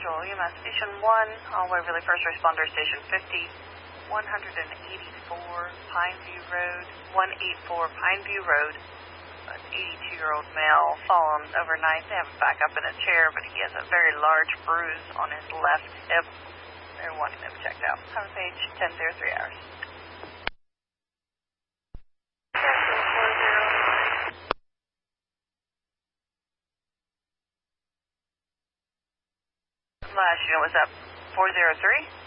Visual, EMS Station 1, all Waverly First Responder Station 50, 184 Pineview Road, 184 Pineview Road. An 82-year-old male fallen overnight. They have him back up in a chair, but he has a very large bruise on his left hip. They're wanting him checked out. Cover page 10:03 hours. Last unit was up 403.